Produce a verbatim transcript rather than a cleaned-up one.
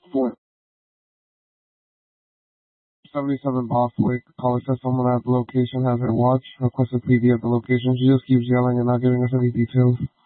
Four. seventy-seven Bosswick. Caller says someone at the location has her watch. Requested P D at the location. She just keeps yelling and not giving us any details.